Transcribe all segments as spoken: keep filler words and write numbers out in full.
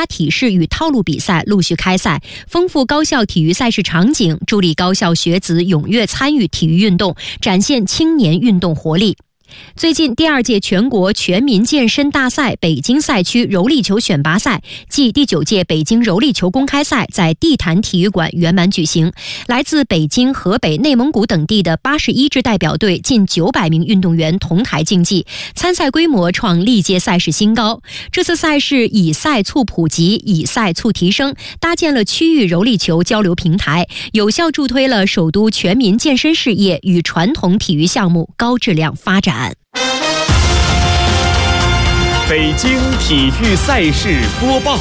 加体式与套路比赛陆续开赛，丰富高校体育赛事场景，助力高校学子踊跃参与体育运动，展现青年运动活力。最近，第二届全国全民健身大赛北京赛区柔力球选拔赛暨第九届北京柔力球公开赛在地坛体育馆圆满举行。来自北京、河北、内蒙古等地的八十一支代表队近九百名运动员同台竞技，参赛规模创历届赛事新高。这次赛事以赛促普及，以赛促提升，搭建了区域柔力球交流平台，有效助推了首都全民健身事业与传统体育项目高质量发展。 北京体育赛事播报。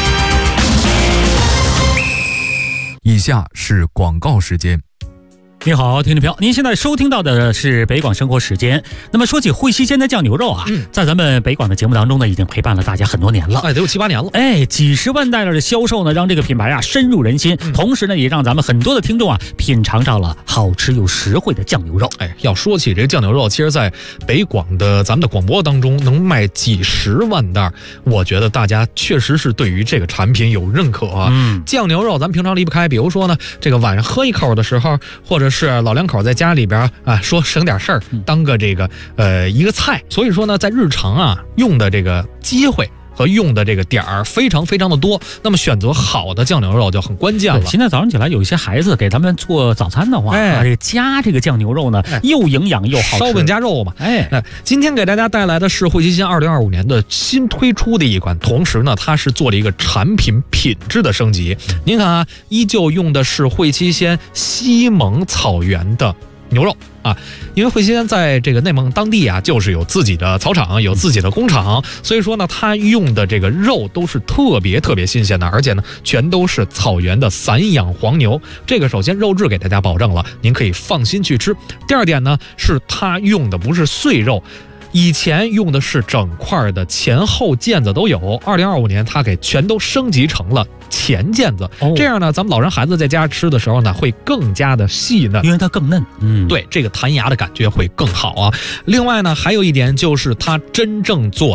以下是广告时间。 你好，听众朋友，您现在收听到的是北广生活时间。那么说起汇西鲜的酱牛肉啊，嗯、在咱们北广的节目当中呢，已经陪伴了大家很多年了， 哎，得有七八年了。 哎，几十万袋的销售呢，让这个品牌啊深入人心，嗯、同时呢，也让咱们很多的听众啊品尝到了好吃又实惠的酱牛肉。 哎，要说起这个酱牛肉，其实在北广的咱们的广播当中能卖几十万袋，我觉得大家确实是对于这个产品有认可啊。嗯，酱牛肉咱们平常离不开，比如说呢，这个晚上喝一口的时候，或者是老两口在家里边啊，说省点事儿，当个这个呃一个菜。所以说呢，在日常啊用的这个机会和用的这个点儿非常非常的多，那么选择好的酱牛肉就很关键了。 现在早上起来有一些孩子给咱们做早餐的话，哎，啊、这个加这个酱牛肉呢，哎、又营养又好吃， 烧饼加肉嘛。哎，哎，今天给大家带来的是汇西鲜二零二五年的新推出的一款，同时呢，它是做了一个产品品质的升级。您看啊，依旧用的是汇西鲜西蒙草原的牛肉啊，因为汇西鲜在这个内蒙当地啊，就是有自己的草场，有自己的工厂，所以说呢，它用的这个肉都是特别特别新鲜的，而且呢，全都是草原的散养黄牛。这个首先肉质给大家保证了，您可以放心去吃。第二点呢，是它用的不是碎肉。以前用的是整块的，前后腱子都有。二零二五年，它给全都升级成了前腱子，哦、这样呢，咱们老人孩子在家吃的时候呢，会更加的细嫩， 因为它更嫩。嗯， 对，这个弹牙的感觉会更好啊。另外呢，还有一点就是它真正做